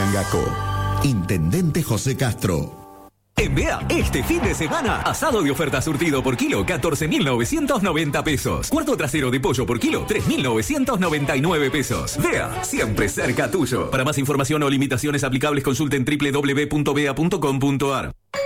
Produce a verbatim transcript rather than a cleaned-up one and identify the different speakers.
Speaker 1: Angaco. Intendente José Castro.
Speaker 2: En Bea, este fin de semana, asado de oferta surtido por kilo, catorce mil novecientos noventa pesos. Cuarto trasero de pollo por kilo, tres mil novecientos noventa y nueve pesos. Bea, siempre cerca tuyo. Para más información o limitaciones aplicables, consulten doble u doble u doble u punto bea punto com punto a r.